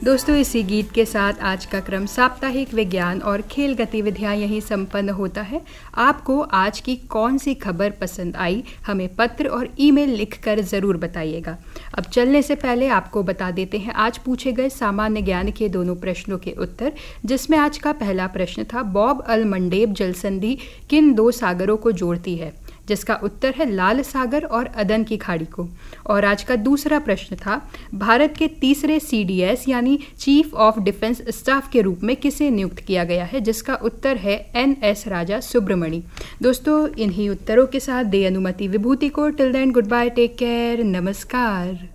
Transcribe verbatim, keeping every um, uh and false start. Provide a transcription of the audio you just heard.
दोस्तों, इसी गीत के साथ आज का क्रम साप्ताहिक विज्ञान और खेल गतिविधियां यहीं संपन्न होता है। आपको आज की कौन सी खबर पसंद आई, हमें पत्र और ईमेल लिखकर ज़रूर बताइएगा। अब चलने से पहले आपको बता देते हैं आज पूछे गए सामान्य ज्ञान के दोनों प्रश्नों के उत्तर, जिसमें आज का पहला प्रश्न था बॉब अलमंडेब जलसंधि किन दो सागरों को जोड़ती है, जिसका उत्तर है लाल सागर और अदन की खाड़ी को। और आज का दूसरा प्रश्न था भारत के तीसरे सी डी एस यानी चीफ ऑफ डिफेंस स्टाफ के रूप में किसे नियुक्त किया गया है, जिसका उत्तर है एन एस राजा सुब्रमणी। दोस्तों, इन्हीं उत्तरों के साथ दे अनुमति विभूति को। Till then good bye, take care, नमस्कार।